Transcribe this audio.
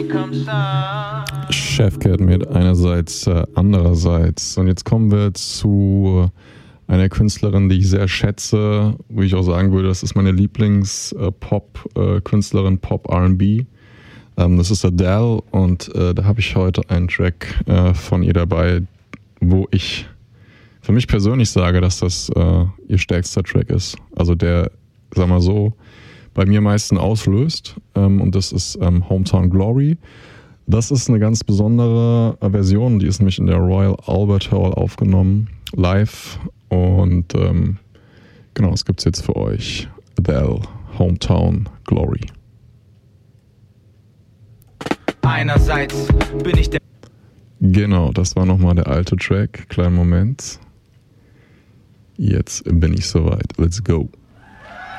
Chefcat mit einerseits, andererseits. Und jetzt kommen wir zu einer Künstlerin, die ich sehr schätze, wo ich auch sagen würde, das ist meine Lieblings-Pop-Künstlerin, Pop-R&B. Das ist Adele und da habe ich heute einen Track von ihr dabei, wo ich für mich persönlich sage, dass das ihr stärkster Track ist. Also der, sag mal so, bei mir am meisten auslöst. Und das ist Hometown Glory. Das ist eine ganz besondere Version, die ist nämlich in der Royal Albert Hall aufgenommen, live. Und genau, das gibt's jetzt für euch. Adele, Hometown Glory. Einerseits bin ich der... Genau, das war nochmal der alte Track. Kleinen Moment. Jetzt bin ich soweit. Let's go.